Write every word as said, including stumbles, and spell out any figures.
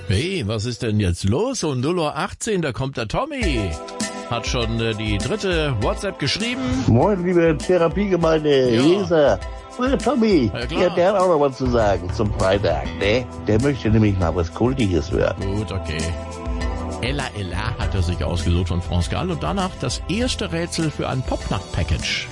Hey, was ist denn jetzt los? Um null Uhr achtzehn, da kommt der Tommy. Hat schon äh, die dritte WhatsApp geschrieben. Moin, liebe Therapiegemeinde, Ja. Leser. Der Tommy, Ja, klar. ja, der hat auch noch was zu sagen zum Freitag, ne? Der möchte nämlich mal was Kultiges hören. Gut, okay. Ella Ella hat er sich ausgesucht von France Gall und danach das erste Rätsel für ein Popnacht-Package.